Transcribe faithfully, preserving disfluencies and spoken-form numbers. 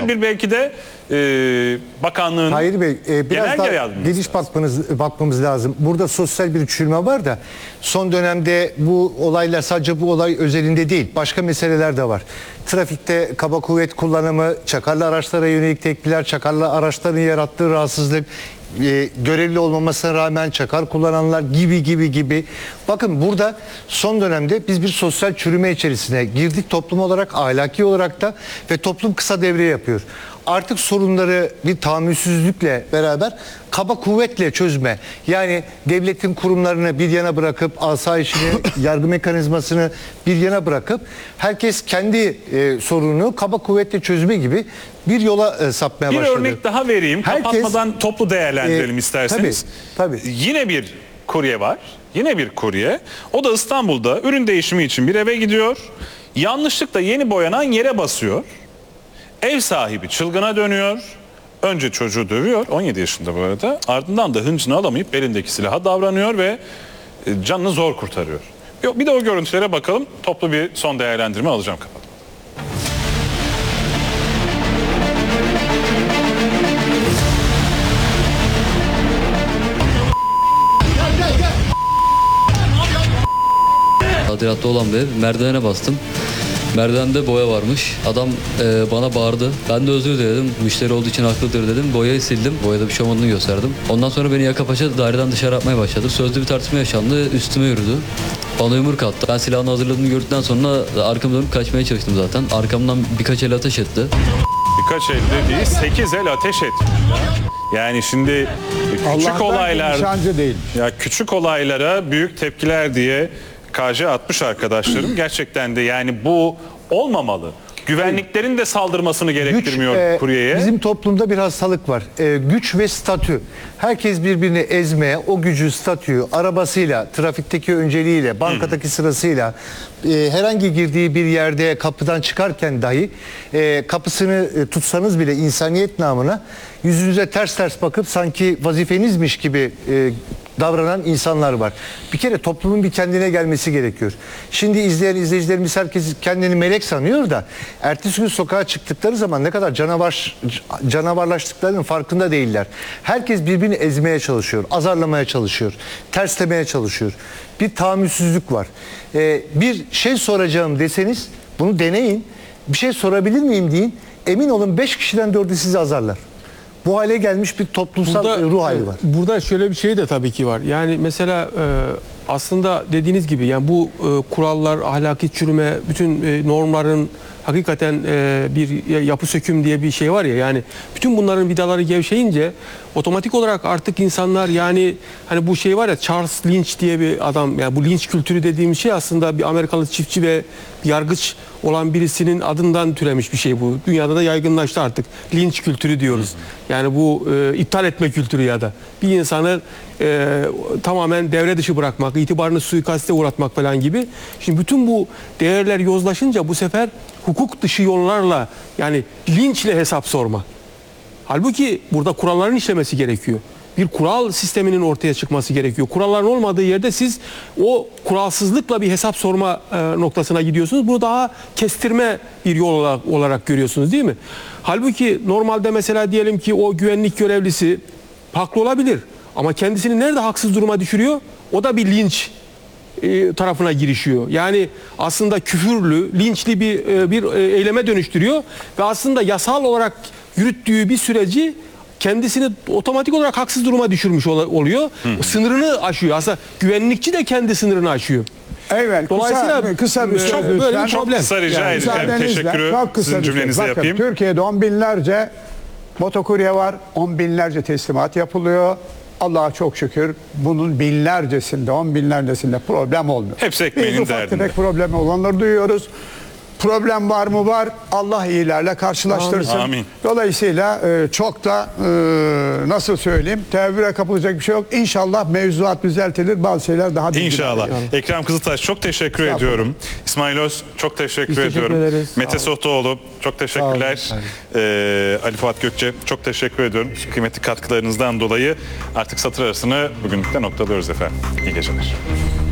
tedbir belki de e, bakanlığın Hayır Bey, e, biraz genel daha yardımcısı geniş lazım. bakmanız, bakmamız lazım. Burada sosyal bir çürüme var da son dönemde bu olaylar sadece bu olay özelinde değil, başka meseleler de var. Trafikte kaba kuvvet kullanımı, çakarlı araçlara yönelik tepkiler, çakarlı araçların yarattığı rahatsızlık, e, görevli olmamasına rağmen çakar kullananlar gibi gibi gibi. Bakın burada son dönemde biz bir sosyal çürüme içerisine girdik toplum olarak, ahlaki olarak da, ve toplum kısa devre yapıyor. Artık sorunları bir tahammülsüzlükle beraber kaba kuvvetle çözme. Yani devletin kurumlarını bir yana bırakıp, asayişini, yargı mekanizmasını bir yana bırakıp herkes kendi e, sorununu kaba kuvvetle çözme gibi bir yola e, sapmaya Bir başladı. örnek daha vereyim. Herkes, Kapatmadan toplu değerlendirelim e, isterseniz. Tabii, tabii. Yine bir kurye var. Yine bir kurye. O da İstanbul'da ürün değişimi için bir eve gidiyor. Yanlışlıkla yeni boyanan yere basıyor. Ev sahibi çılgına dönüyor. Önce çocuğu dövüyor. on yedi yaşında bu arada. Ardından da hıncını alamayıp belindeki silaha davranıyor ve canını zor kurtarıyor. Bir de o görüntülere bakalım. Toplu bir son değerlendirme alacağım, kapat. Tadilatta olan bir ev. Merdivene bastım. Merdivende boya varmış. Adam e, bana bağırdı. Ben de özür diledim. Müşteri olduğu için haklıdır dedim. Boyayı sildim. Boyada bir şey olmadığını gösterdim. Ondan sonra beni yaka paça daireden dışarı atmaya başladı. Sözlü bir tartışma yaşandı. Üstüme yürüdü. Bana yumruk attı. Ben silahını hazırladığını gördükten sonra arkamı dönüp kaçmaya çalıştım zaten. Arkamdan birkaç el ateş etti. Birkaç el değil, sekiz el ateş etti. Yani şimdi küçük Allah'tan olaylar, nişancı değil. ya küçük olaylara büyük tepkiler diye K J atmış arkadaşlarım. Gerçekten de yani bu olmamalı. Güvenliklerin de saldırmasını gerektirmiyor Güç, e, kuryeye. Bizim toplumda bir hastalık var. E, güç ve statü. Herkes birbirini ezmeye, o gücü, statüyü, arabasıyla, trafikteki önceliğiyle, bankadaki sırasıyla, e, herhangi girdiği bir yerde kapıdan çıkarken dahi e, kapısını e, tutsanız bile insaniyet namına yüzünüze ters ters bakıp sanki vazifenizmiş gibi e, davranan insanlar var. Bir kere toplumun bir kendine gelmesi gerekiyor. Şimdi izleyen izleyicilerimiz herkes kendini melek sanıyor da ertesi gün sokağa çıktıkları zaman ne kadar canavar canavarlaştıklarının farkında değiller. Herkes birbirini ezmeye çalışıyor, azarlamaya çalışıyor, terslemeye çalışıyor. Bir tahammülsüzlük var. Ee, bir şey soracağım deseniz bunu deneyin. Bir şey sorabilir miyim deyin. Emin olun beş kişiden dördü sizi azarlar. Bu hale gelmiş bir toplumsal burada, ruh hali var. Burada şöyle bir şey de tabii ki var. Yani mesela e, aslında dediğiniz gibi yani bu e, kurallar, ahlaki çürüme, bütün e, normların hakikaten e, bir yapı söküm diye bir şey var ya, yani bütün bunların vidaları gevşeyince otomatik olarak artık insanlar, yani hani bu şey var ya, Charles Lynch diye bir adam, yani bu linç kültürü dediğim şey aslında bir Amerikalı çiftçi ve bir yargıç olan birisinin adından türemiş bir şey bu. Dünyada da yaygınlaştı artık. Linç kültürü diyoruz. Yani bu e, iptal etme kültürü ya da bir insanı e, tamamen devre dışı bırakmak, itibarını suikaste uğratmak falan gibi. Şimdi bütün bu değerler yozlaşınca bu sefer hukuk dışı yollarla, yani linçle hesap sorma. Halbuki burada kuralların işlemesi gerekiyor. Bir kural sisteminin ortaya çıkması gerekiyor. Kuralların olmadığı yerde siz o kuralsızlıkla bir hesap sorma e, noktasına gidiyorsunuz. Bunu daha kestirme bir yol olarak, olarak görüyorsunuz, değil mi? Halbuki normalde mesela diyelim ki o güvenlik görevlisi haklı olabilir. Ama kendisini nerede haksız duruma düşürüyor? O da bir linç e, tarafına girişiyor. Yani aslında küfürlü, linçli bir, e, bir e, eyleme dönüştürüyor. Ve aslında yasal olarak yürüttüğü bir süreci kendisini otomatik olarak haksız duruma düşürmüş oluyor. Hı. Sınırını aşıyor. Aslında güvenlikçi de kendi sınırını aşıyor. Evet. Dolayısıyla kısa, kısa bir çok söz böyle lütfen. bir problem. Kısa rica Yani edeceğim. müsaadenizle Teşekkürü çok kısa sizin bir söz. cümlenizi Bakın, yapayım. Türkiye'de on binlerce motokurye var. On binlerce teslimat yapılıyor. Allah'a çok şükür bunun binlercesinde, on binlercesinde problem olmuyor. Hepsi ekmeğinin Biz ufak derdinde. tefek problemi olanları duyuyoruz. Problem var mı? Var. Allah iyilerle karşılaştırsın. Amin. Dolayısıyla e, çok da e, nasıl söyleyeyim, tevhire kapılacak bir şey yok. İnşallah mevzuat düzeltilir. Bazı şeyler daha düzgün. İnşallah. Yani. Ekrem Kızıltaş çok teşekkür Sağ ediyorum. İsmail Öz çok teşekkür Biz teşekkür ediyorum. ederiz. Mete Sohtoğlu çok teşekkürler. Ee, Ali Fuat Gökçe çok teşekkür ediyorum. Kıymetli katkılarınızdan dolayı artık satır arasını bugünlükte noktalıyoruz efendim. İyi geceler.